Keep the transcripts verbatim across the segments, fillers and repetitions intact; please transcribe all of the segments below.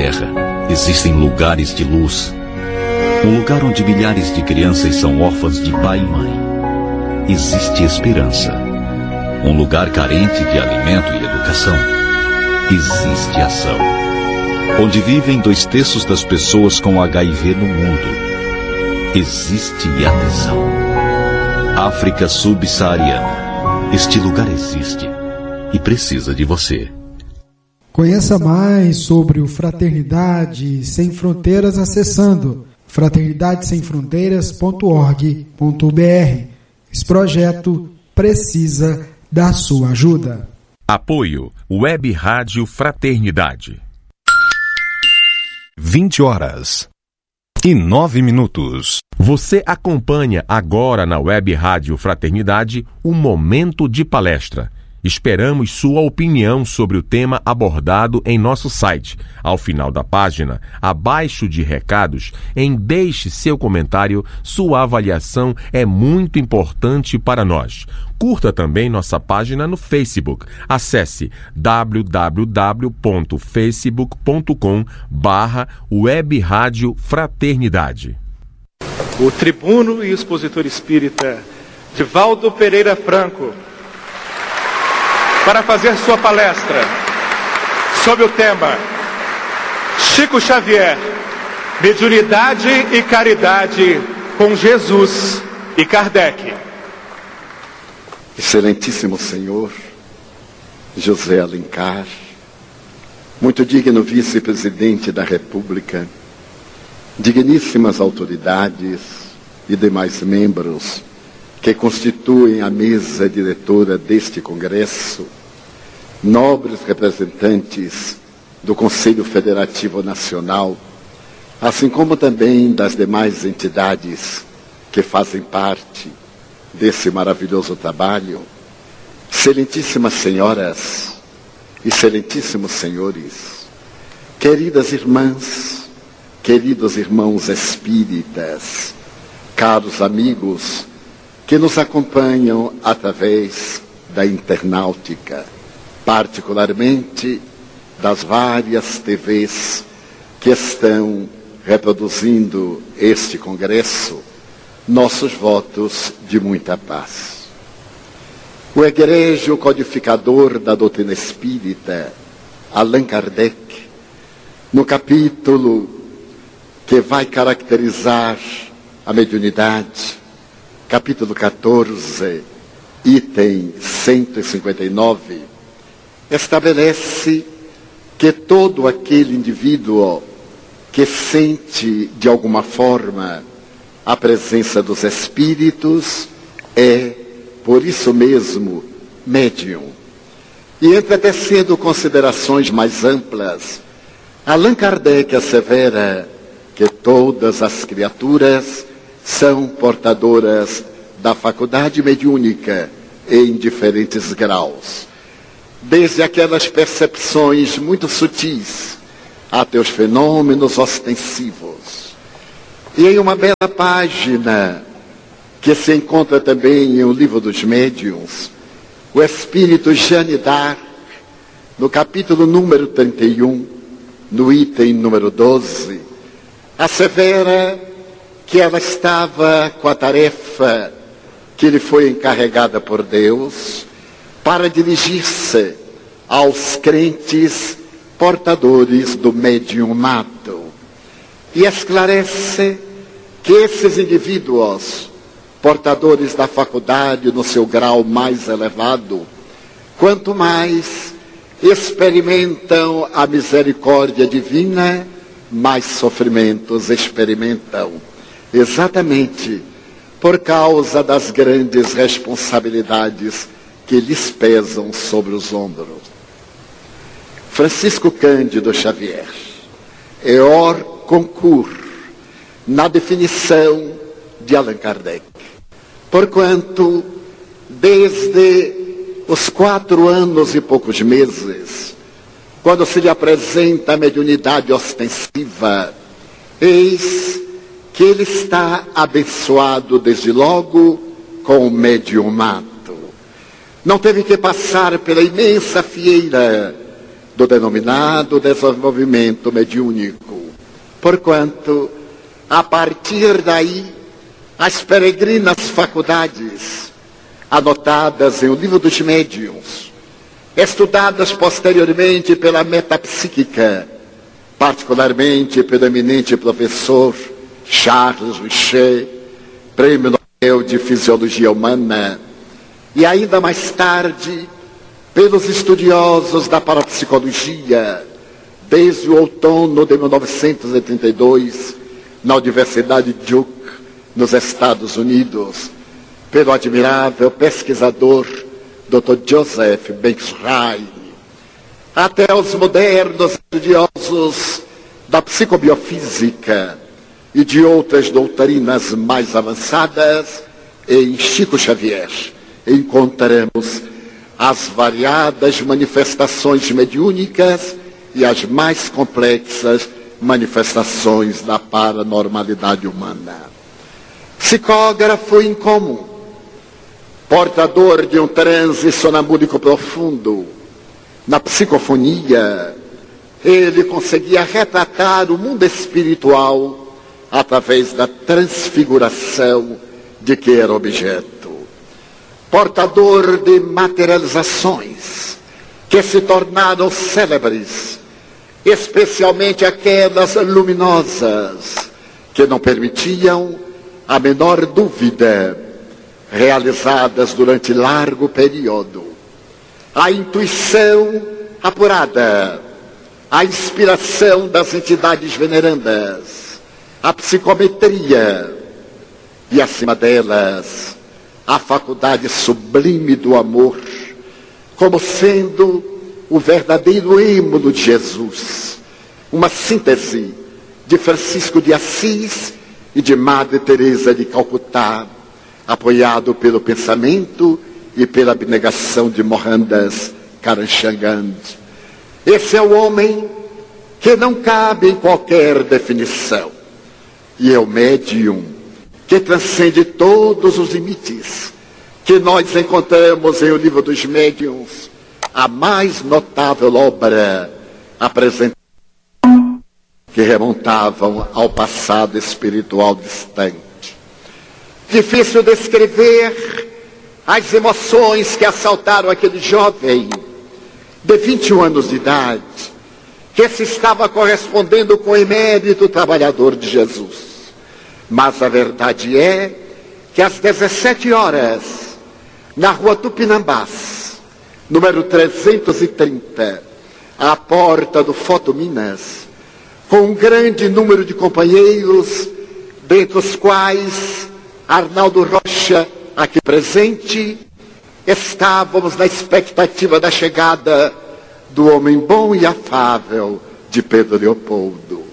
Terra existem lugares de luz. Um lugar onde milhares de crianças são órfãs de pai e mãe. Existe esperança. Um lugar carente de alimento e educação. Existe ação. Onde vivem dois terços das pessoas com H I V no mundo. Existe atenção. África subsaariana. Este lugar existe e precisa de você. Conheça mais sobre o Fraternidade Sem Fronteiras acessando fraternidade sem fronteiras ponto org ponto br. Esse projeto precisa da sua ajuda. Apoio Web Rádio Fraternidade. vinte horas e nove minutos. Você acompanha agora na Web Rádio Fraternidade o Momento de Palestra. Esperamos sua opinião sobre o tema abordado em nosso site. Ao final da página, abaixo de recados, em deixe seu comentário, sua avaliação é muito importante para nós. Curta também nossa página no Facebook. Acesse w w w ponto facebook ponto com barra Web Rádio Fraternidade. O tribuno e expositor espírita Divaldo Pereira Franco, para fazer sua palestra sob o tema Chico Xavier, mediunidade e caridade com Jesus e Kardec. Excelentíssimo senhor José Alencar, muito digno vice-presidente da República, digníssimas autoridades e demais membros que constituem a mesa diretora deste Congresso, nobres representantes do Conselho Federativo Nacional, assim como também das demais entidades que fazem parte desse maravilhoso trabalho, excelentíssimas senhoras, excelentíssimos senhores, queridas irmãs, queridos irmãos espíritas, caros amigos que nos acompanham através da internautica, particularmente das várias T Vs que estão reproduzindo este congresso, nossos votos de muita paz. O egrégio codificador da doutrina espírita, Allan Kardec, no capítulo que vai caracterizar a mediunidade, capítulo quatorze, item cento e cinquenta e nove, estabelece que todo aquele indivíduo que sente de alguma forma a presença dos espíritos é, por isso mesmo, médium. E entretecendo considerações mais amplas, Allan Kardec assevera que todas as criaturas são portadoras da faculdade mediúnica em diferentes graus, desde aquelas percepções muito sutis até os fenômenos ostensivos. E em uma bela página que se encontra também em O Livro dos Médiuns, o espírito Jeanne d'Arc, no capítulo número trinta e um, no item número doze, assevera que ela estava com a tarefa que lhe foi encarregada por Deus para dirigir-se aos crentes portadores do mediunato. E esclarece que esses indivíduos, portadores da faculdade no seu grau mais elevado, quanto mais experimentam a misericórdia divina, mais sofrimentos experimentam. Exatamente por causa das grandes responsabilidades que lhes pesam sobre os ombros. Francisco Cândido Xavier é hors concours na definição de Allan Kardec, porquanto desde os quatro anos e poucos meses, quando se lhe apresenta a mediunidade ostensiva, eis que ele está abençoado desde logo com o mediunato. Não teve que passar pela imensa fieira do denominado desenvolvimento mediúnico. Porquanto, a partir daí, as peregrinas faculdades, anotadas em O Livro dos Médiuns, estudadas posteriormente pela metapsíquica, particularmente pelo eminente professor Charles Richet, Prêmio Nobel de Fisiologia Humana, e ainda mais tarde, pelos estudiosos da parapsicologia, desde o outono de mil novecentos e trinta e dois, na Universidade Duke, nos Estados Unidos, pelo admirável pesquisador doutor Joseph Banks-Rhine, até os modernos estudiosos da psicobiofísica e de outras doutrinas mais avançadas, em Chico Xavier encontramos as variadas manifestações mediúnicas e as mais complexas manifestações da paranormalidade humana. Psicógrafo incomum, portador de um transe sonambúlico profundo, na psicofonia, ele conseguia retratar o mundo espiritual através da transfiguração de que era objeto. Portador de materializações que se tornaram célebres, especialmente aquelas luminosas que não permitiam a menor dúvida, realizadas durante largo período. A intuição apurada, a inspiração das entidades venerandas, a psicometria e, acima delas, a faculdade sublime do amor, como sendo o verdadeiro êmulo de Jesus, uma síntese de Francisco de Assis e de Madre Teresa de Calcutá, apoiado pelo pensamento e pela abnegação de Mohandas Karamchand. Esse é o homem que não cabe em qualquer definição, e é o médium que transcende todos os limites, que nós encontramos em O Livro dos Médiuns, a mais notável obra apresentada, que remontavam ao passado espiritual distante. Difícil descrever as emoções que assaltaram aquele jovem de vinte e um anos de idade, que se estava correspondendo com o emérito trabalhador de Jesus. Mas a verdade é que às dezessete horas, na rua Tupinambás, número trezentos e trinta, à porta do Foto Minas, com um grande número de companheiros, dentre os quais Arnaldo Rocha, aqui presente, estávamos na expectativa da chegada do homem bom e afável de Pedro Leopoldo.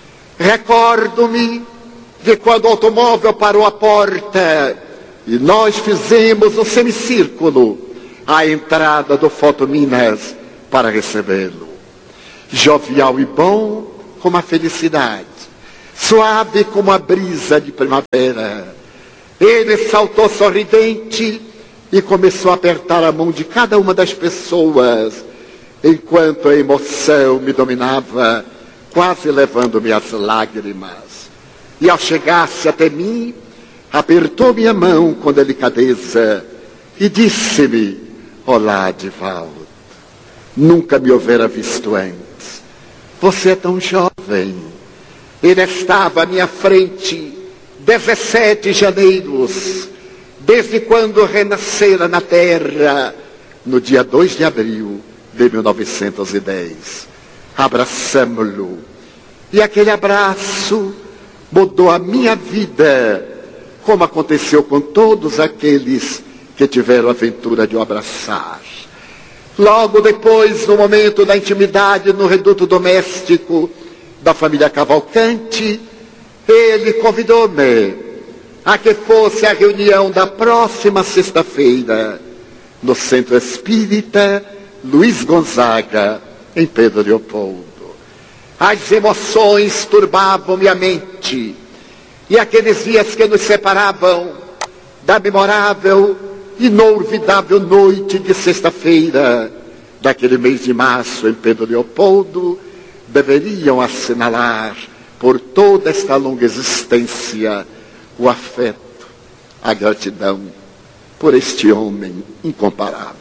Recordo-me de quando o automóvel parou à porta e nós fizemos um semicírculo à entrada do Foto Minas para recebê-lo. Jovial e bom como a felicidade, suave como a brisa de primavera. Ele saltou sorridente e começou a apertar a mão de cada uma das pessoas, enquanto a emoção me dominava, quase levando-me às lágrimas. E ao chegar-se até mim, apertou minha mão com delicadeza e disse-me: "Olá, Divaldo, nunca me houvera visto antes. Você é tão jovem." Ele estava à minha frente dezessete janeiros, desde quando renascera na terra, no dia dois de abril de mil novecentos e dez. Abraçamo-lo, e aquele abraço mudou a minha vida, como aconteceu com todos aqueles que tiveram a aventura de o abraçar. Logo depois, no momento da intimidade no reduto doméstico da família Cavalcante, ele convidou-me a que fosse a reunião da próxima sexta-feira no Centro Espírita Luiz Gonzaga, em Pedro Leopoldo. As emoções turbavam minha mente, e aqueles dias que nos separavam da memorável, inolvidável noite de sexta-feira daquele mês de março em Pedro Leopoldo deveriam assinalar por toda esta longa existência o afeto, a gratidão por este homem incomparável.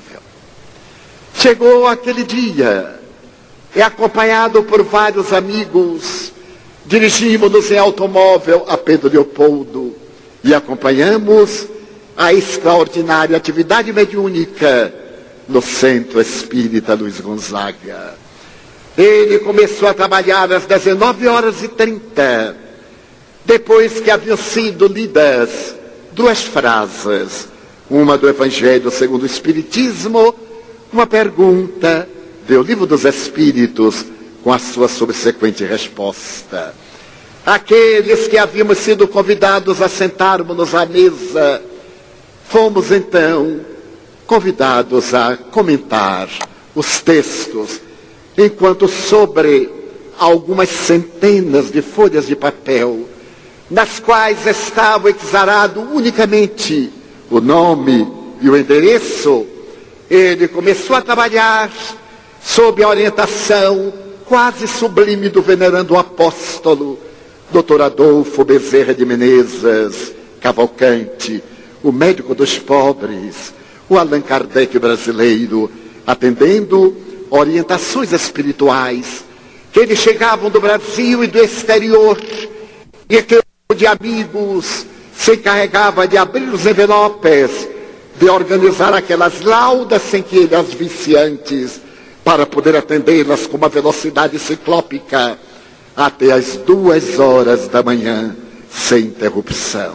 Chegou aquele dia, e acompanhado por vários amigos, dirigimos-nos em automóvel a Pedro Leopoldo e acompanhamos a extraordinária atividade mediúnica no Centro Espírita Luiz Gonzaga. Ele começou a trabalhar às dezenove horas e trinta, depois que haviam sido lidas duas frases, uma do Evangelho segundo o Espiritismo, uma pergunta do Livro dos Espíritos, com a sua subsequente resposta. Aqueles que havíamos sido convidados a sentarmos-nos à mesa, fomos então convidados a comentar os textos, enquanto sobre algumas centenas de folhas de papel, nas quais estava exarado unicamente o nome e o endereço, ele começou a trabalhar sob a orientação quase sublime do venerando apóstolo, doutor Adolfo Bezerra de Menezes Cavalcante, o médico dos pobres, o Allan Kardec brasileiro, atendendo orientações espirituais que lhe chegavam do Brasil e do exterior, e que o de amigos se encarregava de abrir os envelopes, de organizar aquelas laudas sem que ele as visse antes, para poder atendê-las com uma velocidade ciclópica até as duas horas da manhã, sem interrupção.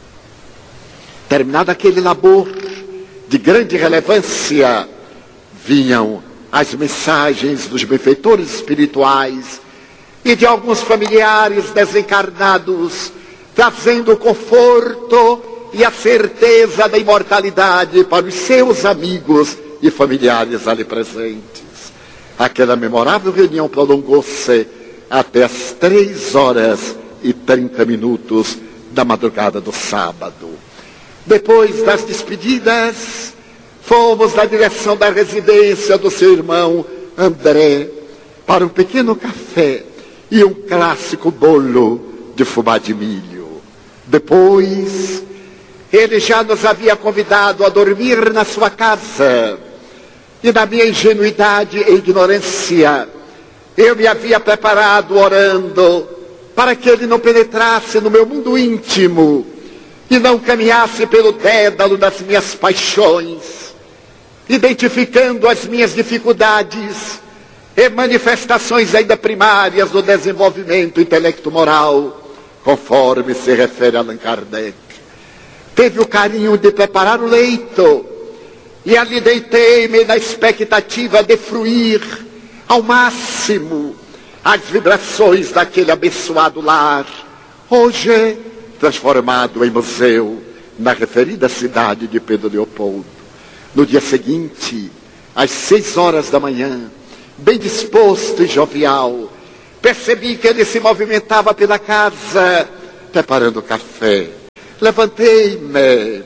Terminado aquele labor de grande relevância, vinham as mensagens dos benfeitores espirituais e de alguns familiares desencarnados, trazendo conforto e a certeza da imortalidade para os seus amigos e familiares ali presentes. Aquela memorável reunião prolongou-se até as três horas e trinta minutos da madrugada do sábado. Depois das despedidas, fomos na direção da residência do seu irmão André para um pequeno café e um clássico bolo de fubá de milho. Depois, ele já nos havia convidado a dormir na sua casa. E na minha ingenuidade e ignorância, eu me havia preparado orando para que ele não penetrasse no meu mundo íntimo e não caminhasse pelo dédalo das minhas paixões, identificando as minhas dificuldades e manifestações ainda primárias do desenvolvimento intelecto-moral, conforme se refere a Allan Kardec. Teve o carinho de preparar o leito, e ali deitei-me na expectativa de fruir ao máximo as vibrações daquele abençoado lar, hoje transformado em museu na referida cidade de Pedro Leopoldo. No dia seguinte, às seis horas da manhã, bem disposto e jovial, percebi que ele se movimentava pela casa, preparando café. Levantei-me,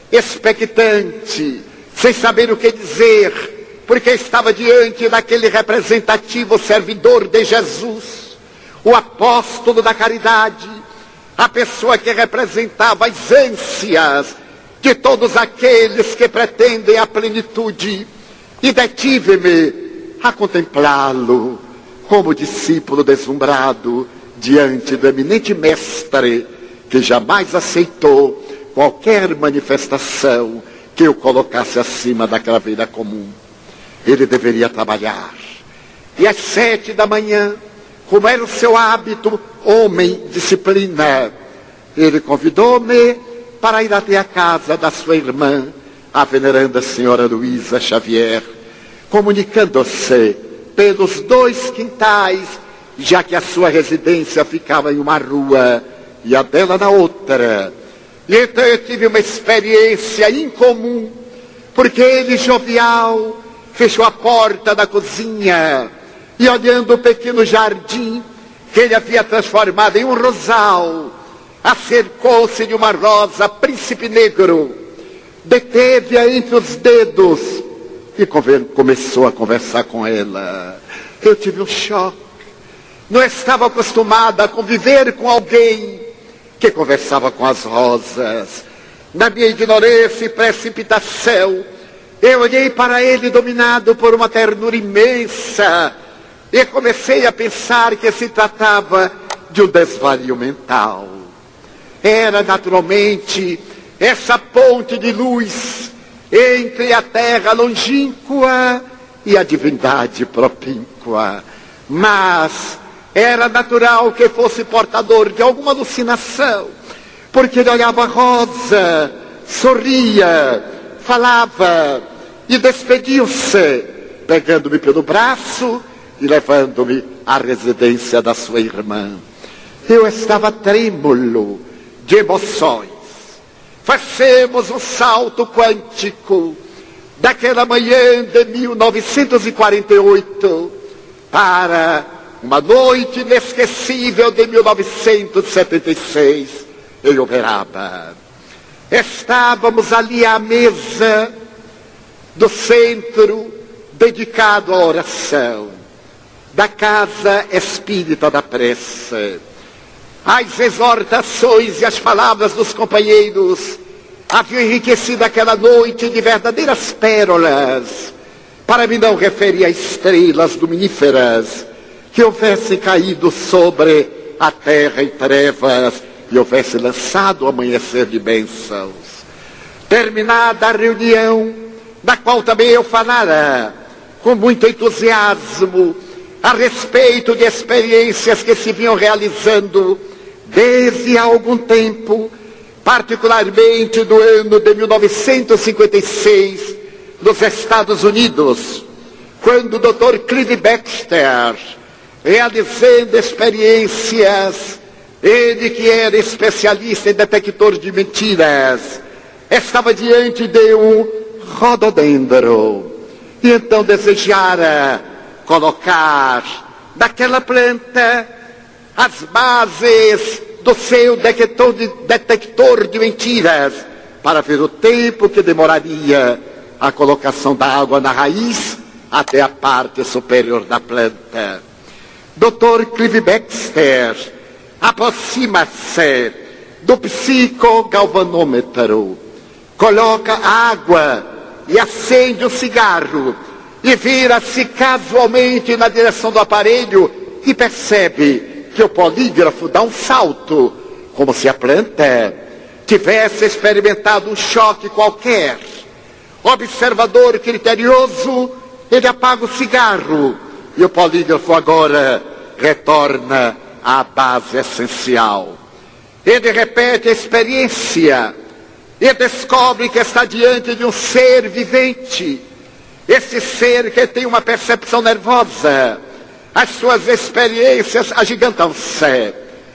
expectante, sem saber o que dizer, porque estava diante daquele representativo servidor de Jesus, o apóstolo da caridade, a pessoa que representava as ânsias de todos aqueles que pretendem a plenitude, e detive-me a contemplá-lo como discípulo deslumbrado diante do eminente mestre que jamais aceitou qualquer manifestação que eu colocasse acima da craveira comum. Ele deveria trabalhar. E às sete da manhã, como era o seu hábito, homem, disciplina, ele convidou-me para ir até a casa da sua irmã, a veneranda senhora Luísa Xavier, comunicando-se pelos dois quintais, já que a sua residência ficava em uma rua e a dela na outra. E então eu tive uma experiência incomum, porque ele, jovial, fechou a porta da cozinha e, olhando o pequeno jardim que ele havia transformado em um rosal, acercou-se de uma rosa príncipe negro, deteve-a entre os dedos e come- começou a conversar com ela. Eu tive um choque. Não estava acostumada a conviver com alguém que conversava com as rosas. Na minha ignorância e precipitação, eu olhei para ele dominado por uma ternura imensa e comecei a pensar que se tratava de um desvario mental. Era naturalmente essa ponte de luz entre a terra longínqua e a divindade propínqua. Mas era natural que fosse portador de alguma alucinação, porque ele olhava a rosa, sorria, falava e despediu-se, pegando-me pelo braço e levando-me à residência da sua irmã. Eu estava trêmulo de emoções. Fazemos um salto quântico daquela manhã de mil novecentos e quarenta e oito para uma noite inesquecível de mil novecentos e setenta e seis em Uberaba. Estávamos ali à mesa do centro dedicado à oração, da Casa Espírita da Prece. As exortações e as palavras dos companheiros haviam enriquecido aquela noite de verdadeiras pérolas, para me não referir a estrelas luminíferas que houvessem caído sobre a terra em trevas e houvesse lançado o amanhecer de bênçãos. Terminada a reunião, da qual também eu falara com muito entusiasmo a respeito de experiências que se vinham realizando desde há algum tempo, particularmente no ano de mil novecentos e cinquenta e seis, nos Estados Unidos, quando o doutor Clive Baxter, realizando experiências, ele que era especialista em detector de mentiras, estava diante de um rododendro, e então desejara colocar daquela planta as bases do seu detector de, detector de mentiras, para ver o tempo que demoraria a colocação da água na raiz até a parte superior da planta. doutor Clive Baxter aproxima-se do psicogalvanômetro, coloca água e acende o cigarro e vira-se casualmente na direção do aparelho e percebe que o polígrafo dá um salto, como se a planta tivesse experimentado um choque qualquer. Observador criterioso, ele apaga o cigarro e o polígrafo agora retorna à base essencial. Ele repete a experiência e descobre que está diante de um ser vivente. Esse ser que tem uma percepção nervosa, as suas experiências agigantam-se,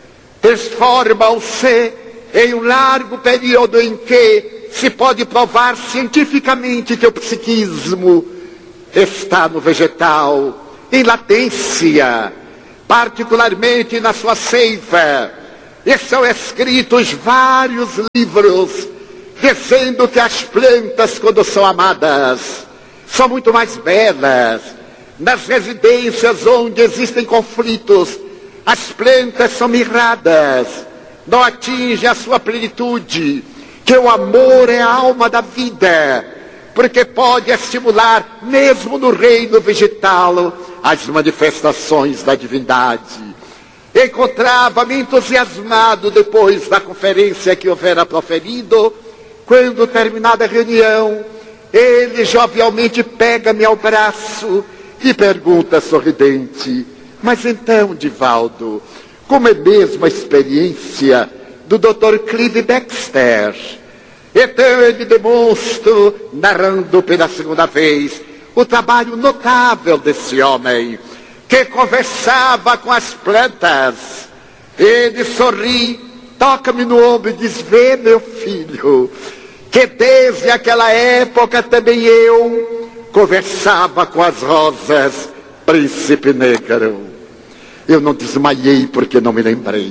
transformam-se em um largo período em que se pode provar cientificamente que o psiquismo está no vegetal, em latência, particularmente na sua seiva. E são escritos vários livros dizendo que as plantas, quando são amadas, são muito mais belas. Nas residências onde existem conflitos, as plantas são mirradas, não atingem a sua plenitude, que o amor é a alma da vida, porque pode estimular, mesmo no reino vegetal, as manifestações da divindade. Encontrava-me entusiasmado depois da conferência que houvera proferido, quando, terminada a reunião, ele jovialmente pega-me ao braço e pergunta sorridente: mas então, Divaldo, como é mesmo a experiência do doutor Clive Baxter? Então ele demonstra, narrando pela segunda vez, o trabalho notável desse homem, que conversava com as plantas. Ele sorri, toca-me no ombro e diz: vê, meu filho, que desde aquela época também eu conversava com as rosas, príncipe negro. Eu não desmaiei porque não me lembrei.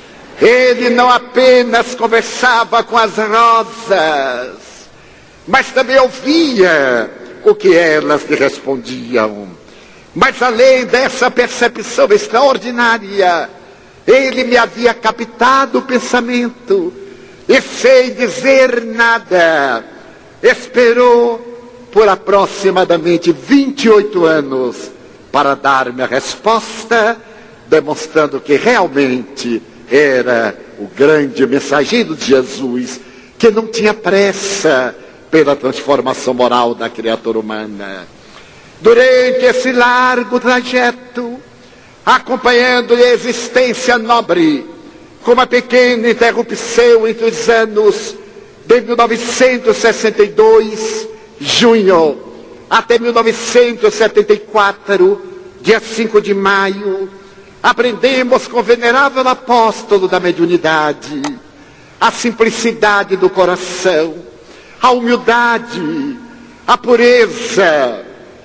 Ele não apenas conversava com as rosas, mas também ouvia o que elas lhe respondiam. Mas além dessa percepção extraordinária, ele me havia captado o pensamento e, sem dizer nada, esperou por aproximadamente vinte e oito anos para dar-me a resposta, demonstrando que realmente era o grande mensageiro de Jesus, que não tinha pressa pela transformação moral da criatura humana. Durante esse largo trajeto, acompanhando-lhe a existência nobre, com uma pequena interrupção entre os anos de mil novecentos e sessenta e dois, junho, até mil novecentos e setenta e quatro, dia cinco de maio, aprendemos com o venerável apóstolo da mediunidade a simplicidade do coração, a humildade, a pureza,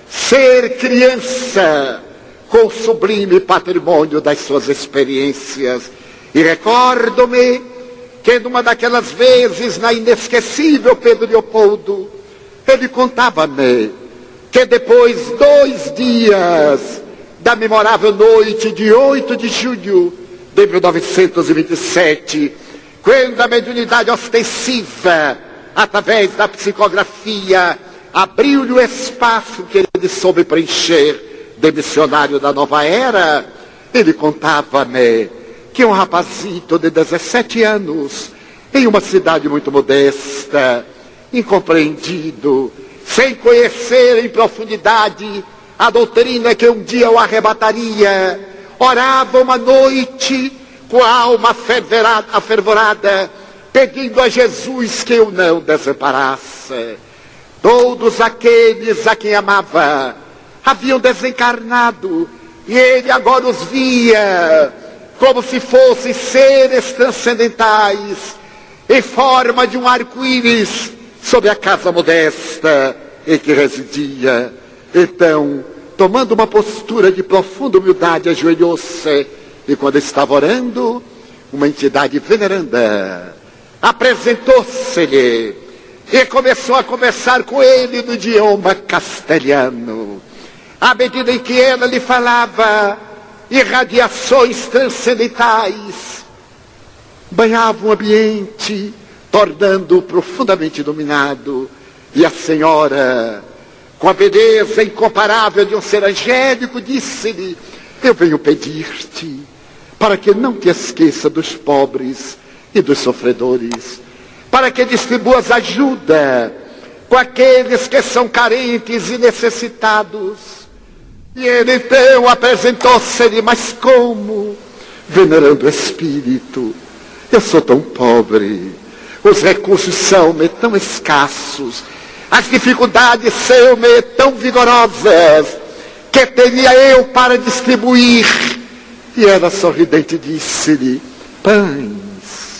ser criança com o sublime patrimônio das suas experiências. E recordo-me que numa daquelas vezes, na inesquecível Pedro Leopoldo, ele contava-me que depois dois dias da memorável noite de oito de julho de mil novecentos e vinte e sete, quando a mediunidade ostensiva, através da psicografia, abriu-lhe o espaço que ele soube preencher de missionário da nova era, ele contava-me que um rapazito de dezessete anos, em uma cidade muito modesta, incompreendido, sem conhecer em profundidade a doutrina que um dia o arrebataria, orava uma noite com a alma afervorada, pedindo a Jesus que o não desamparasse. Todos aqueles a quem amava haviam desencarnado, e ele agora os via como se fossem seres transcendentais, em forma de um arco-íris sobre a casa modesta em que residia. Então, tomando uma postura de profunda humildade, ajoelhou-se, e quando estava orando, uma entidade veneranda apresentou-se-lhe e começou a conversar com ele no idioma castelhano. À medida em que ela lhe falava, irradiações transcendentais banhavam o ambiente, tornando-o profundamente iluminado. E a senhora, com a beleza incomparável de um ser angélico, disse-lhe: eu venho pedir-te para que não te esqueça dos pobres e dos sofredores, para que distribuas ajuda com aqueles que são carentes e necessitados. E ele então apresentou-se-lhe: mas como, venerando espírito, eu sou tão pobre, os recursos são-me tão escassos, as dificuldades são-me tão vigorosas, que teria eu para distribuir? E ela, sorridente, disse-lhe: pães,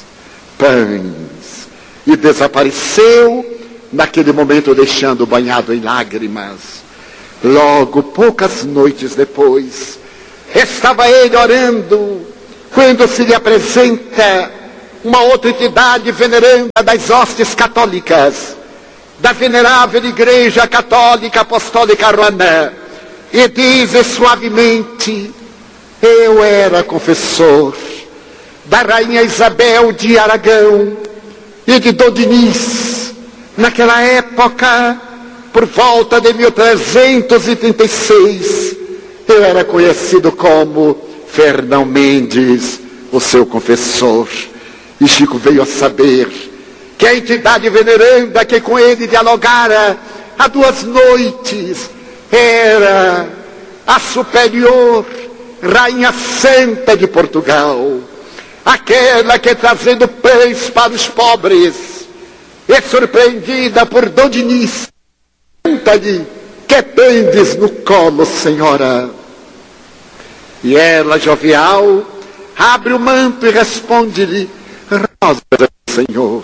pães. E desapareceu naquele momento, deixando o banhado em lágrimas. Logo, poucas noites depois, estava ele orando, quando se lhe apresenta uma outra entidade veneranda das hostes católicas, da venerável Igreja Católica Apostólica Romana, e diz suavemente: eu era confessor da Rainha Isabel de Aragão e de Dom Dinis, naquela época, por volta de mil trezentos e trinta e seis, eu era conhecido como Fernão Mendes, o seu confessor. E Chico veio a saber que a entidade veneranda que com ele dialogara há duas noites era a superior Rainha Santa de Portugal, aquela que, trazendo pães para os pobres, e surpreendida por Dom Dinis, pergunta-lhe: que tendes no colo, senhora? E ela, jovial, abre o manto e responde-lhe: rosas, senhor,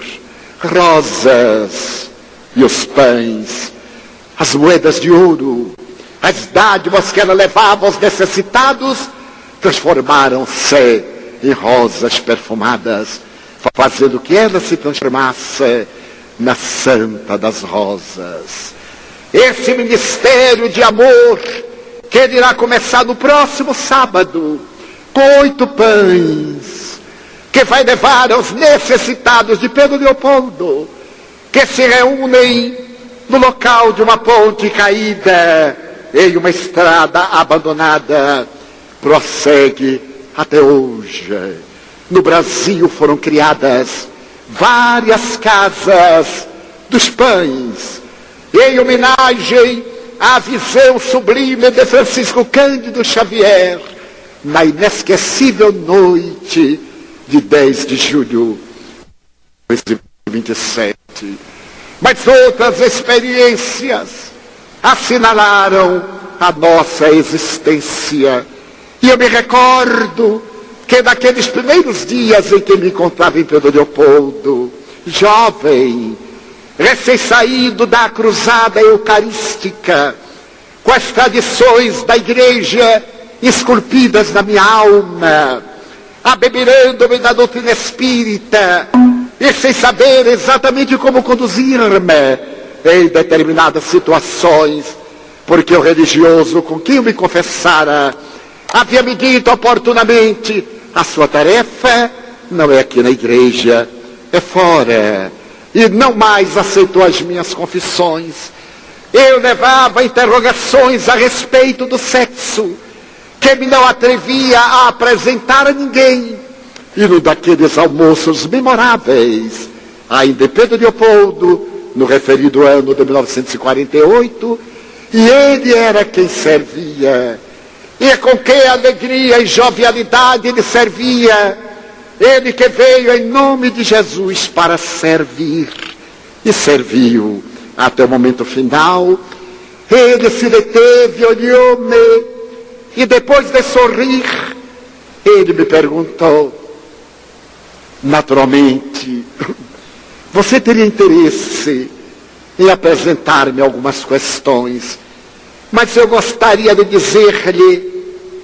rosas. E os pães, as moedas de ouro, as dádivas que ela levava aos necessitados, transformaram-se em rosas perfumadas, fazendo que ela se transformasse na Santa das Rosas. esse ministério de amor que ele irá começar no próximo sábado, com oito pães, que vai levar aos necessitados de Pedro Leopoldo, que se reúnem no local de uma ponte caída em uma estrada abandonada, prossegue até hoje. No Brasil foram criadas várias casas dos pães, em homenagem à visão sublime de Francisco Cândido Xavier, na inesquecível noite de dez de julho de vinte e sete. Mas outras experiências assinalaram a nossa existência. E eu me recordo que naqueles primeiros dias em que me encontrava em Pedro Leopoldo, jovem, recém-saído da cruzada eucarística, com as tradições da igreja esculpidas na minha alma, abeberando-me da doutrina espírita, e sem saber exatamente como conduzir-me em determinadas situações, porque o religioso com quem eu me confessara havia me dito oportunamente: a sua tarefa não é aqui na igreja, é fora. E não mais aceitou as minhas confissões. Eu levava interrogações a respeito do sexo, que me não atrevia a apresentar a ninguém. E num daqueles almoços memoráveis, ainda em Pedro Leopoldo, no referido ano de mil novecentos e quarenta e oito, e ele era quem servia. E com que alegria e jovialidade ele servia. Ele que veio em nome de Jesus para servir. E serviu até o momento final. Ele se deteve, olhou-me, e depois de sorrir, ele me perguntou: naturalmente, você teria interesse em apresentar-me algumas questões, mas eu gostaria de dizer-lhe,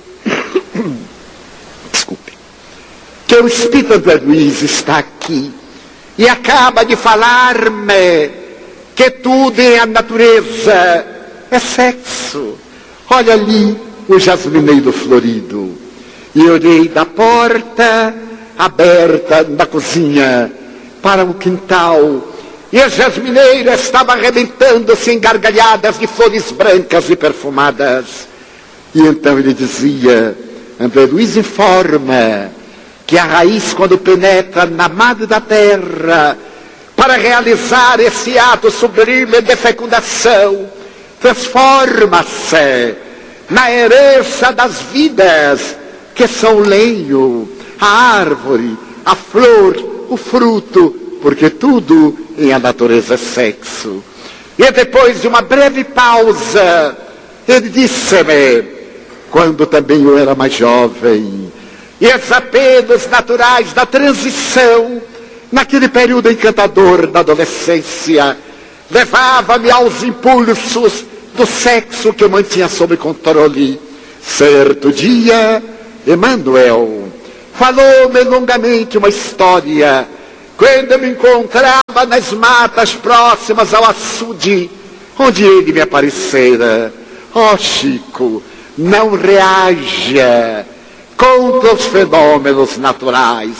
desculpe, que o Espírito André Luiz está aqui e acaba de falar-me que tudo em a natureza é sexo. Olha ali o jasmineiro florido. E olhei da porta aberta da cozinha para o quintal, e a jasmineira estava arrebentando-se em gargalhadas de flores brancas e perfumadas. E então ele dizia: André Luiz informa que a raiz, quando penetra na madre da terra para realizar esse ato sublime de fecundação, transforma-se na herança das vidas, que são o lenho, a árvore, a flor, o fruto, porque tudo em a natureza é sexo. E depois de uma breve pausa, ele disse-me, quando também eu era mais jovem, e os apelos naturais da transição, naquele período encantador da adolescência, levava-me aos impulsos do sexo que eu mantinha sob controle. Certo dia, Emmanuel falou-me longamente uma história, quando eu me encontrava nas matas próximas ao açude, onde ele me aparecera. Ó oh, Chico, não reaja contra os fenômenos naturais,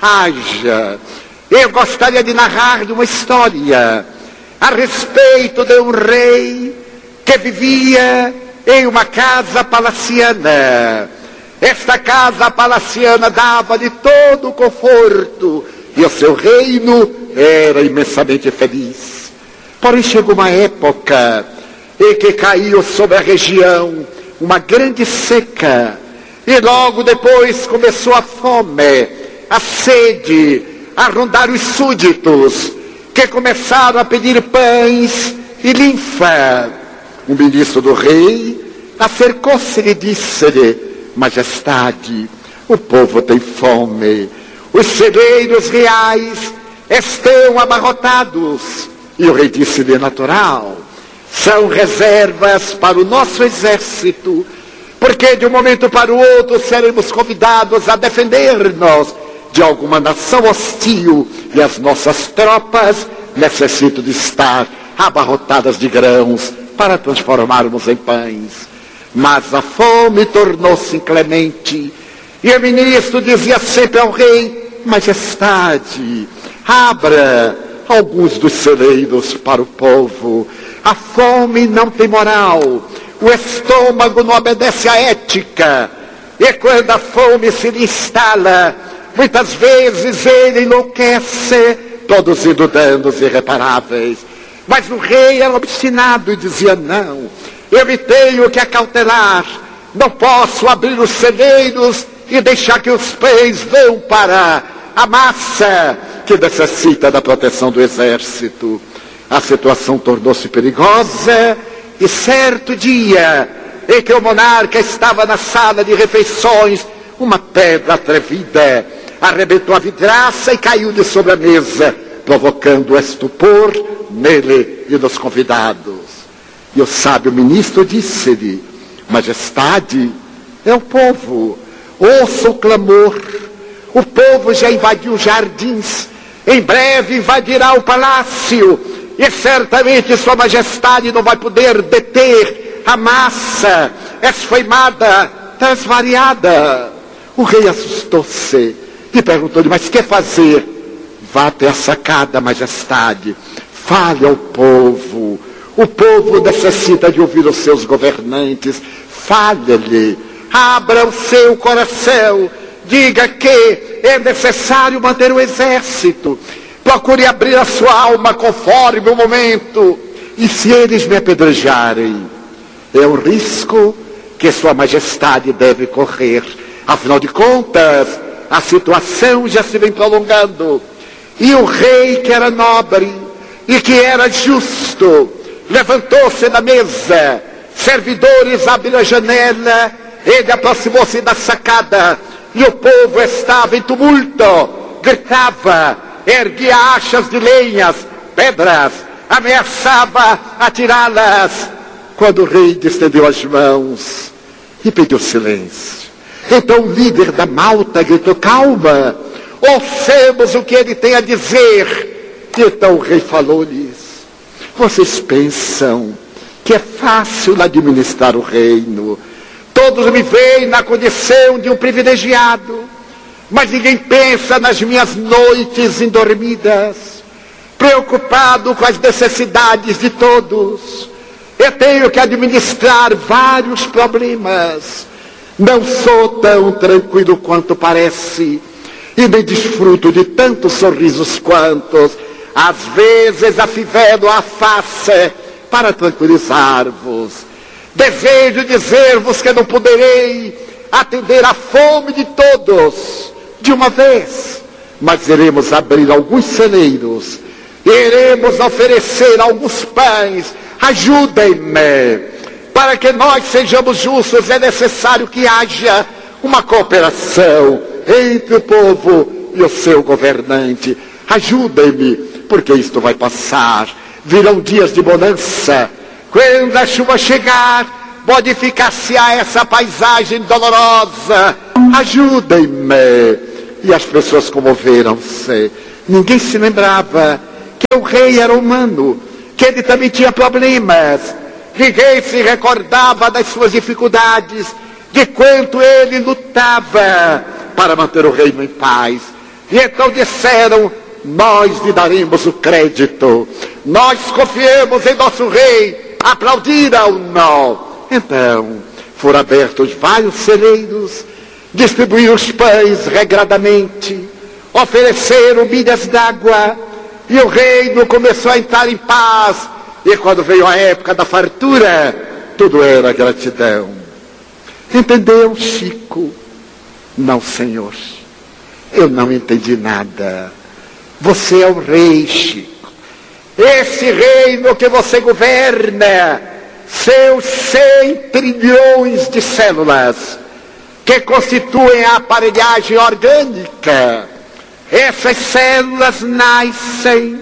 haja. Eu gostaria de narrar-lhe uma história a respeito de um rei que vivia em uma casa palaciana. Esta casa palaciana dava-lhe todo o conforto e o seu reino era imensamente feliz. Porém chegou uma época em que caiu sobre a região uma grande seca, e logo depois começou a fome, a sede, a rondar os súditos, que começaram a pedir pães e linfa. O ministro do rei acercou-se e disse-lhe: Majestade, o povo tem fome, os celeiros reais estão abarrotados. E o rei disse-lhe: natural, são reservas para o nosso exército, porque de um momento para o outro seremos convidados a defender-nos de alguma nação hostil, e as nossas tropas necessitam de estar abarrotadas de grãos para transformarmos em pães. Mas a fome tornou-se inclemente, e o ministro dizia sempre ao rei: majestade, abra alguns dos celeiros para o povo. A fome não tem moral, o estômago não obedece à ética, e quando a fome se lhe instala, muitas vezes ele enlouquece, produzindo danos irreparáveis. Mas o rei era obstinado e dizia: não, eu me tenho que acautelar, não posso abrir os celeiros e deixar que os pães vão para a massa que necessita da proteção do exército. A situação tornou-se perigosa, e certo dia, em que o monarca estava na sala de refeições, uma pedra atrevida arrebentou a vidraça e caiu-lhe sobre a mesa, provocando estupor nele e nos convidados. E o sábio ministro disse-lhe: majestade, é o povo, ouça o clamor. O povo já invadiu os jardins, em breve invadirá o palácio, e certamente sua majestade não vai poder deter a massa esfaimada, transvariada. O rei assustou-se e perguntou-lhe: mas que fazer? Vá até a sacada, majestade, fale ao povo. O povo necessita de ouvir os seus governantes. Fale-lhe, abra o seu coração, diga que é necessário manter o exército. Procure abrir a sua alma conforme o momento. E se eles me apedrejarem, é um risco que sua majestade deve correr. Afinal de contas, a situação já se vem prolongando. E o rei, que era nobre e que era justo, levantou-se da mesa. Servidores abriram a janela, ele aproximou-se da sacada, e o povo estava em tumulto, gritava, erguia achas de lenhas, pedras, ameaçava atirá-las. Quando o rei estendeu as mãos e pediu silêncio, então o líder da malta gritou: calma, ouçamos o que ele tem a dizer. E então o rei falou-lhes: vocês pensam que é fácil administrar o reino? Todos me veem na condição de um privilegiado, mas ninguém pensa nas minhas noites indormidas, preocupado com as necessidades de todos. Eu tenho que administrar vários problemas. Não sou tão tranquilo quanto parece, e nem desfruto de tantos sorrisos quantos. Às vezes afivelo a face para tranquilizar-vos. Desejo dizer-vos que não poderei atender à fome de todos de uma vez, mas iremos abrir alguns celeiros, iremos oferecer alguns pães. Ajudem-me. Para que nós sejamos justos, é necessário que haja uma cooperação entre o povo e o seu governante. Ajudem-me, porque isto vai passar. Virão dias de bonança. Quando a chuva chegar, modificar-se-á essa paisagem dolorosa. Ajudem-me. E as pessoas comoveram-se. Ninguém se lembrava que o rei era humano, que ele também tinha problemas. Ninguém se recordava das suas dificuldades, de quanto ele lutava para manter o reino em paz. E então disseram: nós lhe daremos o crédito, nós confiamos em nosso rei. Aplaudiram-no. Então foram abertos vários celeiros, distribuíram os pães regradamente, ofereceram milhas d'água, e o reino começou a entrar em paz. E quando veio a época da fartura, tudo era gratidão. Entendeu, Chico? Não, senhor, eu não entendi nada. Você é o rei, Chico. Esse reino que você governa, seus cem trilhões de células, que constituem a aparelhagem orgânica, essas células nascem,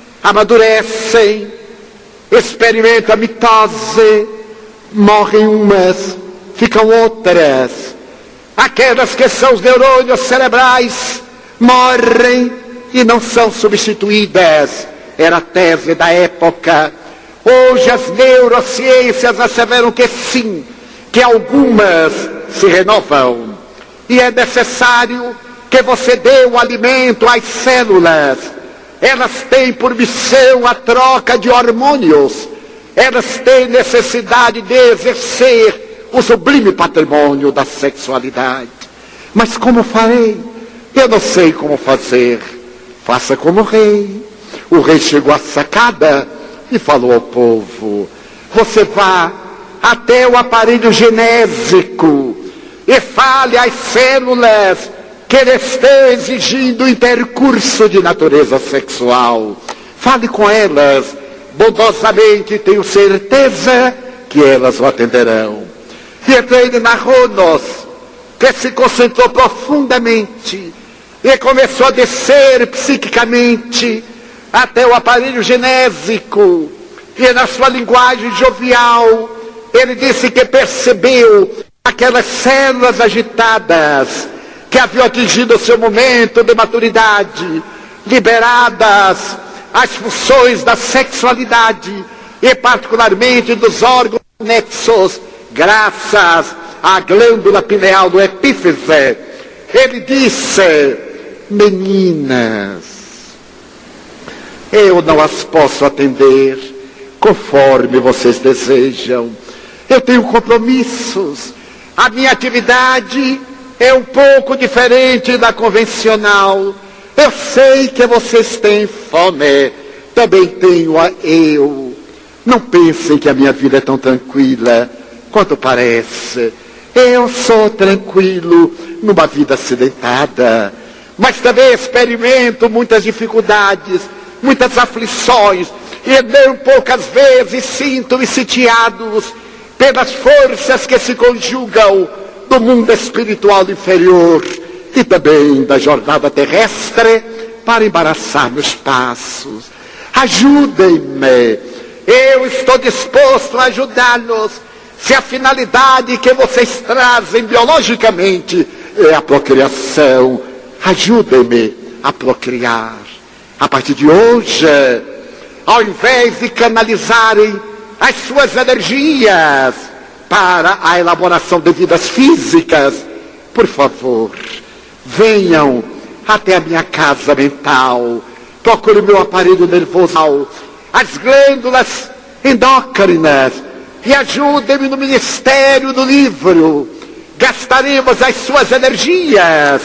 amadurecem, experimentam a mitose, morrem umas, ficam outras. Aquelas que são os neurônios cerebrais morrem e não são substituídas. Era a tese da época. Hoje as neurociências asseveram que sim, que algumas se renovam. E é necessário que você dê o alimento às células. Elas têm por missão a troca de hormônios. Elas têm necessidade de exercer o sublime patrimônio da sexualidade. Mas como farei? Eu não sei como fazer. Faça como o rei. O rei chegou à sacada e falou ao povo: você vá até o aparelho genésico e fale às células que ele está exigindo intercurso de natureza sexual. Fale com elas bondosamente, tenho certeza que elas o atenderão. E então ele narrou-nos que se concentrou profundamente e começou a descer psiquicamente até o aparelho genésico. E na sua linguagem jovial, ele disse que percebeu aquelas células agitadas que haviam atingido o seu momento de maturidade, liberadas as funções da sexualidade e particularmente dos órgãos nexos, graças à glândula pineal do epífise. Ele disse: meninas, eu não as posso atender conforme vocês desejam. Eu tenho compromissos. A minha atividade é um pouco diferente da convencional. Eu sei que vocês têm fome. Também tenho a eu. Não pensem que a minha vida é tão tranquila quanto parece. Eu sou tranquilo numa vida acidentada, mas também experimento muitas dificuldades, muitas aflições, e não poucas vezes sinto-me sitiados pelas forças que se conjugam do mundo espiritual inferior e também da jornada terrestre para embaraçar meus passos. Ajudem-me, eu estou disposto a ajudá-los, se a finalidade que vocês trazem biologicamente é a procriação. Ajudem-me a procriar. A partir de hoje, ao invés de canalizarem as suas energias para a elaboração de vidas físicas, por favor, venham até a minha casa mental, procure o meu aparelho nervoso, as glândulas endócrinas, e ajudem-me no ministério do livro. Gastaremos as suas energias,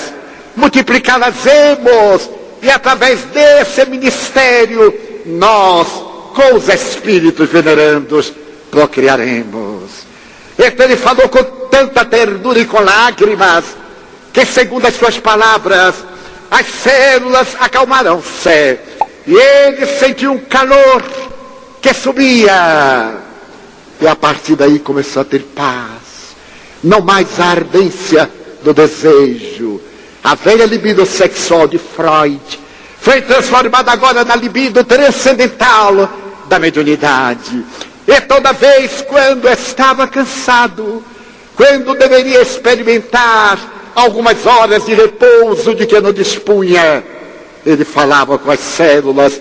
multiplicá-las-emos, e através desse ministério, nós, com os espíritos venerandos, procriaremos. Então ele falou com tanta ternura e com lágrimas, que segundo as suas palavras, as células acalmaram-se, e ele sentiu um calor que subia, e a partir daí começou a ter paz, não mais a ardência do desejo. A velha libido sexual de Freud foi transformada agora na libido transcendental da mediunidade. E toda vez quando estava cansado, quando deveria experimentar algumas horas de repouso de que não dispunha, ele falava com as células: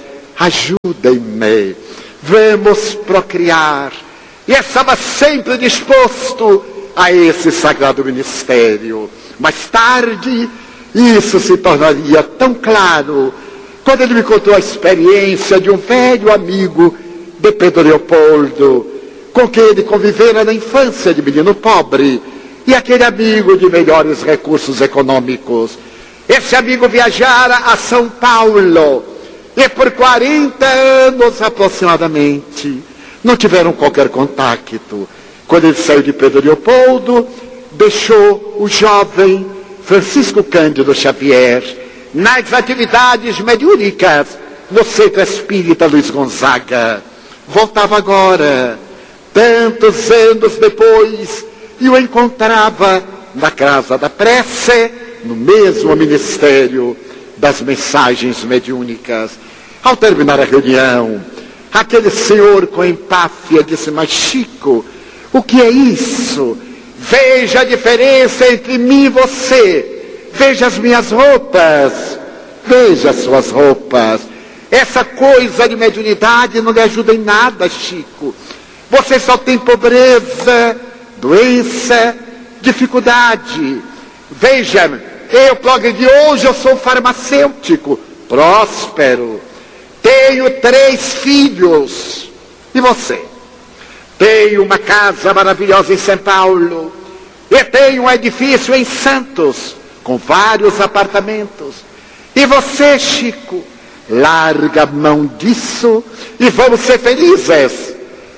ajudem-me, vamos procriar. E estava sempre disposto a esse sagrado ministério. Mais tarde, isso se tornaria tão claro quando ele me contou a experiência de um velho amigo de Pedro Leopoldo, com quem ele convivera na infância de menino pobre, e aquele amigo de melhores recursos econômicos. Esse amigo viajara a São Paulo, e por quarenta anos aproximadamente não tiveram qualquer contato. Quando ele saiu de Pedro Leopoldo, deixou o jovem Francisco Cândido Xavier nas atividades mediúnicas no Centro Espírita Luiz Gonzaga. Voltava agora, tantos anos depois, e o encontrava na Casa da Prece, no mesmo ministério das mensagens mediúnicas. Ao terminar a reunião, aquele senhor com empáfia disse: mas Chico, o que é isso? Veja a diferença entre mim e você. Veja as minhas roupas. Veja as suas roupas. Essa coisa de mediunidade não lhe ajuda em nada, Chico. Você só tem pobreza, doença, dificuldade. Veja, eu, Clóvis, de hoje eu sou farmacêutico, próspero. Tenho três filhos. E você? Tenho uma casa maravilhosa em São Paulo. E tenho um edifício em Santos, com vários apartamentos. E você, Chico? Larga a mão disso e vamos ser felizes.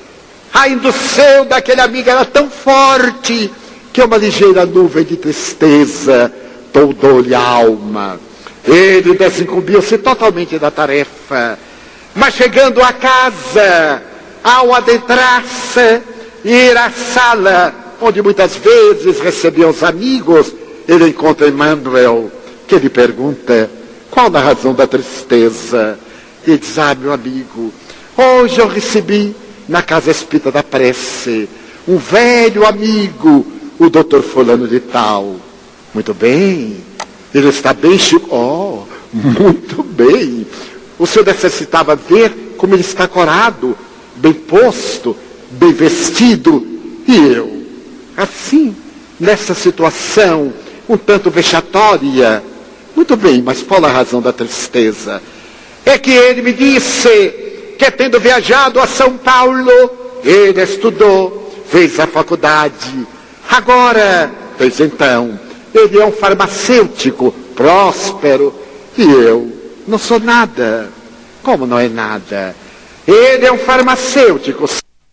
A indução daquele amigo era tão forte que uma ligeira nuvem de tristeza toldou-lhe a alma. Ele desincumbiu-se totalmente da tarefa. Mas chegando à casa, ao adentrar-se e ir à sala, onde muitas vezes recebia os amigos, ele encontra Emmanuel, que lhe pergunta: qual a razão da tristeza? E diz: ah, meu amigo, hoje eu recebi na Casa Espírita da Prece um velho amigo, o doutor fulano de tal. Muito bem, ele está bem, Chico? Oh, muito bem. O senhor necessitava ver como ele está corado, bem posto, bem vestido. E eu, assim, nessa situação um tanto vexatória. Muito bem, mas qual a razão da tristeza? É que ele me disse que, tendo viajado a São Paulo, ele estudou, fez a faculdade. Agora, pois então, ele é um farmacêutico próspero e eu não sou nada. Como não é nada? Ele é um farmacêutico.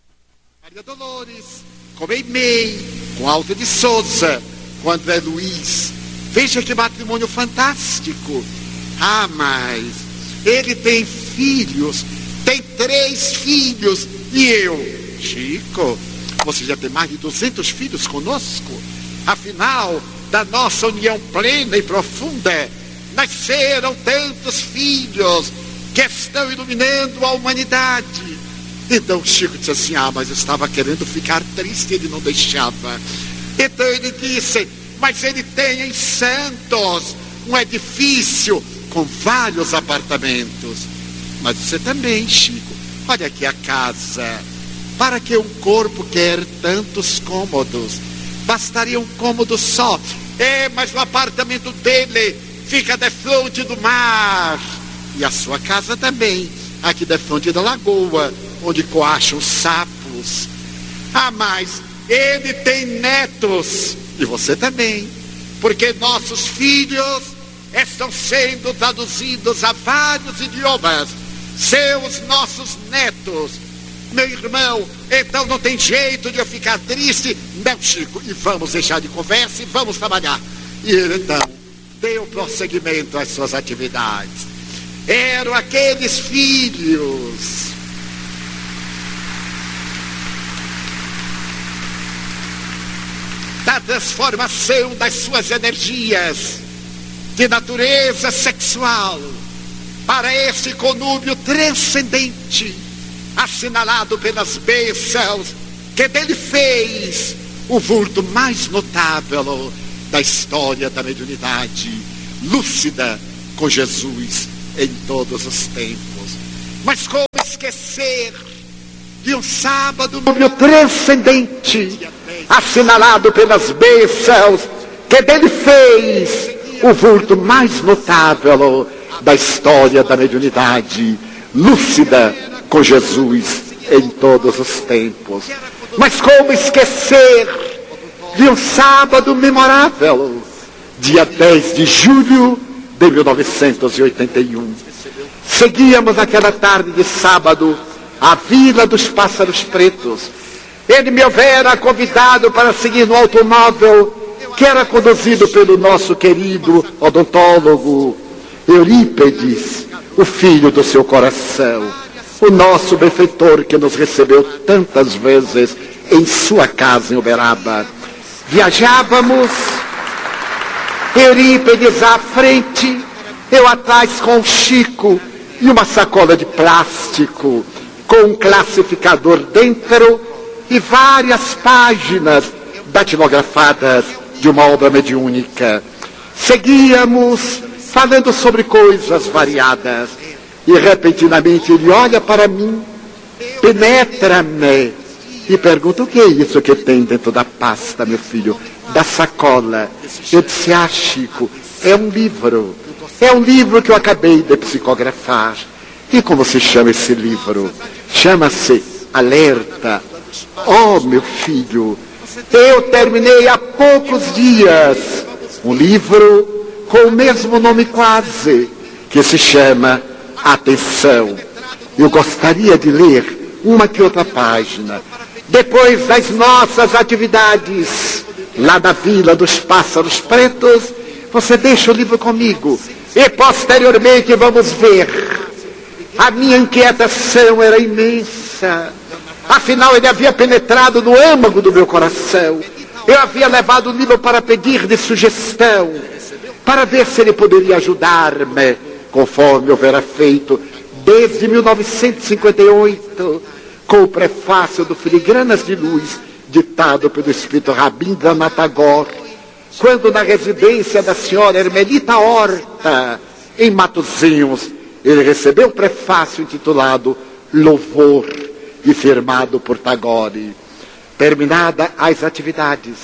Maria Dolores, com Eimei, com Alto de Souza, com André Luiz. Veja que matrimônio fantástico. Ah, mas ele tem filhos, tem três filhos. E eu, Chico, você já tem mais de duzentos filhos conosco. Afinal, da nossa união plena e profunda, nasceram tantos filhos que estão iluminando a humanidade. Então Chico disse assim: ah, mas eu estava querendo ficar triste, ele não deixava. Então ele disse: mas ele tem em Santos um edifício com vários apartamentos. Mas você também, Chico, olha aqui a casa. Para que um corpo quer tantos cômodos? Bastaria um cômodo só. É, mas o apartamento dele fica de frente do mar. E a sua casa também, aqui de frente da lagoa, onde coacham sapos. Ah, mas ele tem netos. E você também. Porque nossos filhos estão sendo traduzidos a vários idiomas. Seus nossos netos. Meu irmão, então não tem jeito de eu ficar triste. Não, Chico, e vamos deixar de conversa e vamos trabalhar. E ele então deu prosseguimento às suas atividades. Eram aqueles filhos da transformação das suas energias de natureza sexual para esse conúbio transcendente, assinalado pelas bênçãos que dele fez o vulto mais notável da história da mediunidade, lúcida com Jesus em todos os tempos. Mas como esquecer de um sábado transcendente, assinalado pelas bênçãos que dele fez o vulto mais notável da história da mediunidade, lúcida com Jesus em todos os tempos. Mas como esquecer de um sábado memorável, dia dez de julho de mil novecentos e oitenta e um. Seguíamos aquela tarde de sábado a Vila dos Pássaros Pretos. Ele me houvera convidado para seguir no automóvel que era conduzido pelo nosso querido odontólogo Eurípedes, o filho do seu coração, o nosso benfeitor que nos recebeu tantas vezes em sua casa em Uberaba. Viajávamos, Eurípedes à frente, eu atrás com o Chico e uma sacola de plástico com um classificador dentro e várias páginas datilografadas de uma obra mediúnica. Seguíamos falando sobre coisas variadas. E repentinamente ele olha para mim, penetra-me e pergunta: o que é isso que tem dentro da pasta, meu filho? Da sacola. Eu disse: ah, Chico, é um livro. É um livro que eu acabei de psicografar. E como se chama esse livro? Chama-se Alerta. Oh, meu filho, eu terminei há poucos dias um livro com o mesmo nome quase, que se chama Atenção. Eu gostaria de ler uma que outra página. Depois das nossas atividades lá na Vila dos Pássaros Pretos, você deixa o livro comigo e posteriormente vamos ver. A minha inquietação era imensa. Afinal, ele havia penetrado no âmago do meu coração. Eu havia levado o livro para pedir de sugestão, para ver se ele poderia ajudar-me, conforme houvera feito desde mil novecentos e cinquenta e oito, com o prefácio do Filigranas de Luz, ditado pelo espírito Rabindranath Tagore, quando na residência da senhora Hermelita Horta, em Matozinhos, ele recebeu o prefácio intitulado Louvor, e firmado por Tagore. Terminada as atividades,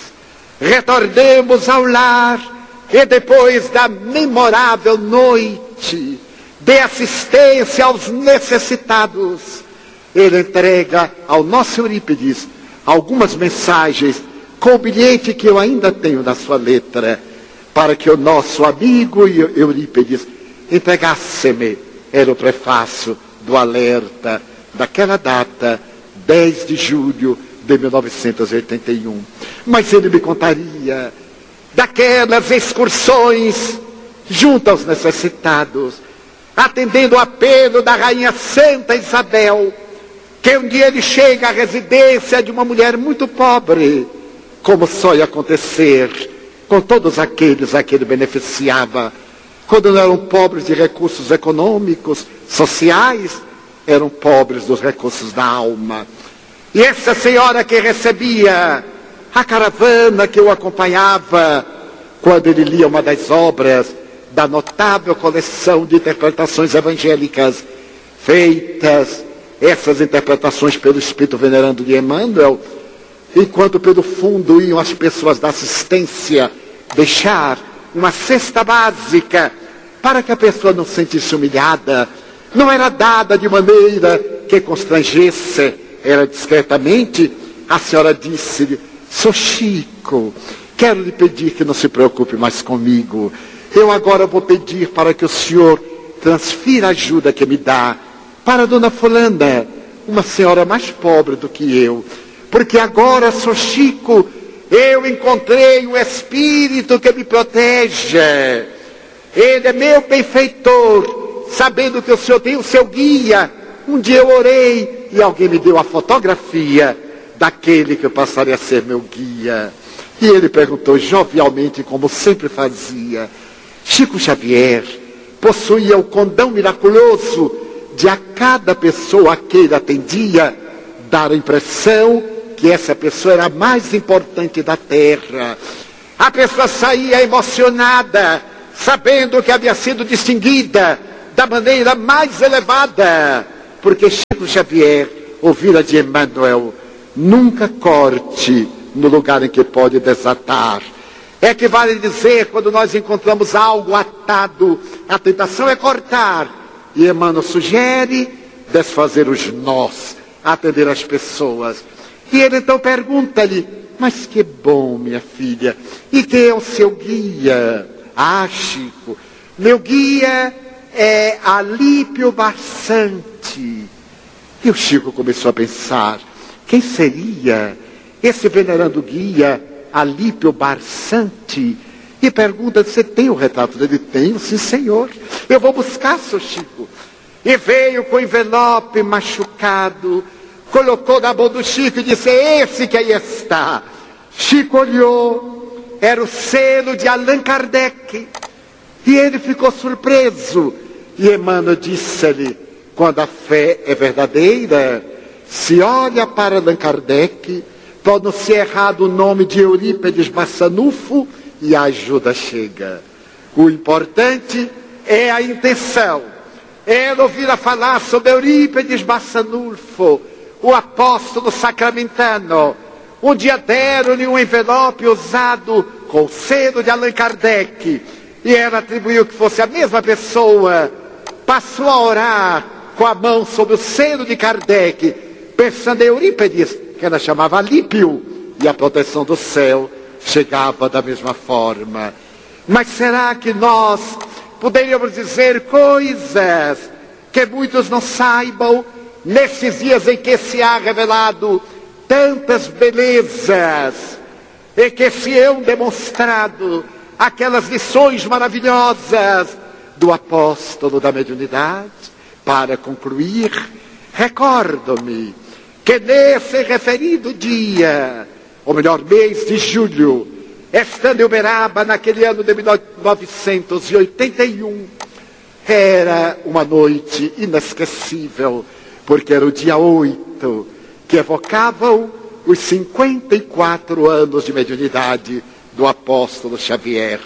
retornemos ao lar, e depois da memorável noite de assistência aos necessitados, ele entrega ao nosso Eurípides algumas mensagens com o bilhete que eu ainda tenho na sua letra, para que o nosso amigo Eurípides entregasse-me. Era o prefácio do Alerta, daquela data, dez de julho de mil novecentos e oitenta e um. Mas ele me contaria daquelas excursões junto aos necessitados, atendendo o apelo da rainha Santa Isabel, que um dia ele chega à residência de uma mulher muito pobre, como só ia acontecer com todos aqueles a que ele beneficiava, quando não eram pobres de recursos econômicos, sociais, eram pobres dos recursos da alma. E essa senhora que recebia a caravana que eu acompanhava, quando ele lia uma das obras da notável coleção de interpretações evangélicas, feitas, essas interpretações pelo Espírito Venerando de Emmanuel, enquanto pelo fundo iam as pessoas da assistência deixar uma cesta básica para que a pessoa não se sentisse humilhada. Não era dada de maneira que constrangesse, era discretamente. A senhora disse-lhe: Sou Chico, quero lhe pedir que não se preocupe mais comigo. Eu agora vou pedir para que o senhor transfira a ajuda que me dá para a dona fulana, uma senhora mais pobre do que eu. Porque agora, Sou Chico, eu encontrei um espírito que me protege. Ele é meu benfeitor. Sabendo que o senhor tem o seu guia, um dia eu orei e alguém me deu a fotografia daquele que eu passaria a ser meu guia. E ele perguntou jovialmente, como sempre fazia: Chico Xavier possuía o condão miraculoso de a cada pessoa a que ele atendia dar a impressão que essa pessoa era a mais importante da terra. A pessoa saía emocionada, sabendo que havia sido distinguida da maneira mais elevada, porque Chico Xavier ouvira de Emmanuel: nunca corte no lugar em que pode desatar. É que vale dizer, quando nós encontramos algo atado, a tentação é cortar. E Emmanuel sugere desfazer os nós, atender as pessoas. E ele então pergunta-lhe: mas que bom, minha filha, e quem é o seu guia? Ah, Chico, meu guia é Alípio Barçante. E o Chico começou a pensar: quem seria esse venerando guia Alípio Barçante? E pergunta: você tem o retrato dele? Tenho, sim senhor. Eu vou buscar, seu Chico. E veio com o envelope machucado, colocou na mão do Chico e disse: é esse que aí está. Chico olhou, era o selo de Allan Kardec. E ele ficou surpreso. E Emmanuel disse-lhe: quando a fé é verdadeira, se olha para Allan Kardec, pode não ser errado o nome de Eurípides Bassanufo e a ajuda chega. O importante é a intenção, ela ouvira falar sobre Eurípides Barçanufo, o apóstolo sacramentano. Um dia deram-lhe um envelope usado com o selo de Allan Kardec, e ela atribuiu que fosse a mesma pessoa. Passou a orar com a mão sobre o selo de Kardec, pensando em Eurípides, que ela chamava Alípio, e a proteção do céu chegava da mesma forma. Mas será que nós poderíamos dizer coisas que muitos não saibam nesses dias em que se há revelado tantas belezas e que se hão demonstrado aquelas lições maravilhosas do apóstolo da mediunidade? Para concluir, recordo-me que nesse referido dia, ou melhor, mês de julho, estando em Uberaba naquele ano de mil novecentos e oitenta e um, era uma noite inesquecível, porque era o dia oito, que evocavam os cinquenta e quatro anos de mediunidade do apóstolo Xavier.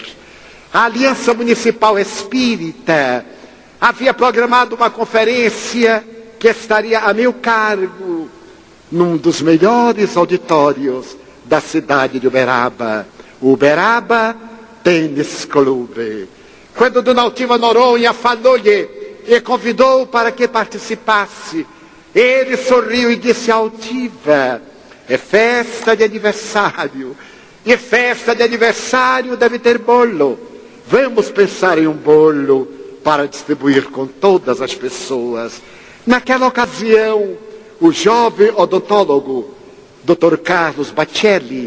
A Aliança Municipal Espírita havia programado uma conferência que estaria a meu cargo num dos melhores auditórios da cidade de Uberaba, o Uberaba Tênis Clube. Quando Dona Altiva Noronha falou-lhe e convidou para que participasse, ele sorriu e disse: Altiva, é festa de aniversário, e festa de aniversário deve ter bolo. Vamos pensar em um bolo para distribuir com todas as pessoas. Naquela ocasião, o jovem odontólogo, doutor Carlos Bacelli,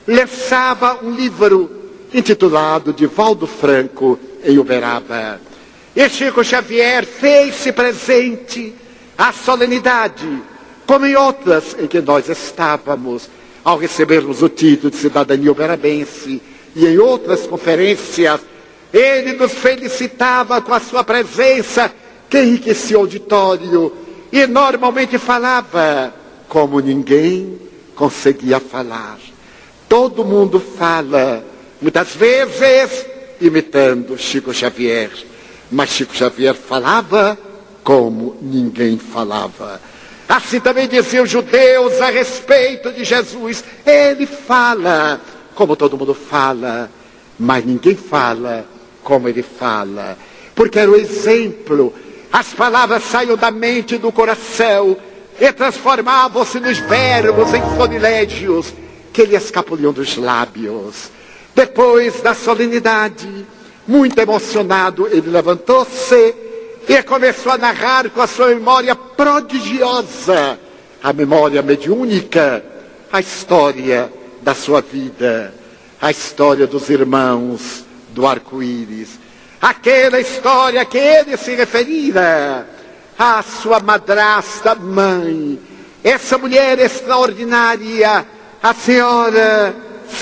lançava um livro intitulado Divaldo Franco em Uberaba. E Chico Xavier fez-se presente à solenidade, como em outras em que nós estávamos, ao recebermos o título de cidadania uberabense, e em outras conferências, ele nos felicitava com a sua presença, que enriquecia o auditório, e normalmente falava como ninguém conseguia falar. Todo mundo fala, muitas vezes imitando Chico Xavier, mas Chico Xavier falava como ninguém falava. Assim também diziam os judeus a respeito de Jesus: ele fala como todo mundo fala, mas ninguém fala como ele fala, porque era o exemplo. As palavras saíam da mente e do coração e transformavam-se nos verbos, em florilégios que lhe escapuliam dos lábios. Depois da solenidade, muito emocionado, ele levantou-se e começou a narrar com a sua memória prodigiosa, a memória mediúnica, a história da sua vida, a história dos irmãos do arco-íris, aquela história que ele se referira à sua madrasta mãe, essa mulher extraordinária, a senhora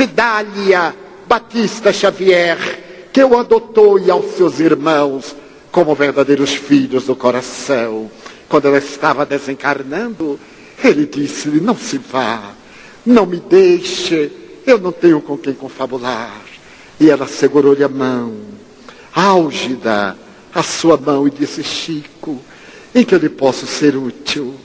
Cidália Batista Xavier, que o adotou e aos seus irmãos como verdadeiros filhos do coração. Quando ela estava desencarnando, ele disse-lhe: não se vá, não me deixe, eu não tenho com quem confabular. E ela segurou-lhe a mão, álgida, a sua mão, e disse: Chico, em que eu lhe posso ser útil?